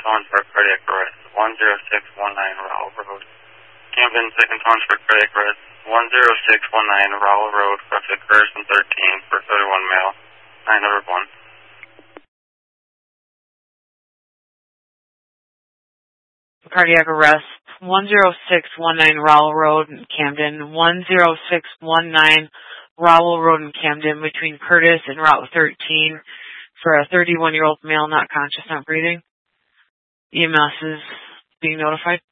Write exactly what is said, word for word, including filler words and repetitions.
tone for cardiac arrest. one zero six one nine Rowell Road. Camden, second tone for cardiac arrest. one zero six one nine Rowell Road, Brunswick, Harrison thirteen for thirty-one male. nine hundred one. Cardiac arrest. one zero six one nine Rowell Road in Camden. one zero six one nine Rowell Road in Camden between Curtis and Route thirteen for a thirty-one-year-old male not conscious, not breathing. E M S is being notified.